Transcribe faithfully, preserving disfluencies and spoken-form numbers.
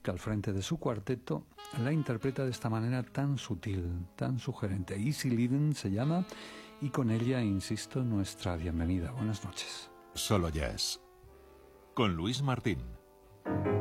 que al frente de su cuarteto la interpreta de esta manera tan sutil, tan sugerente. Easy Living se llama, y con ella, insisto, nuestra bienvenida. Buenas noches. Solo Jazz con Luis Martín.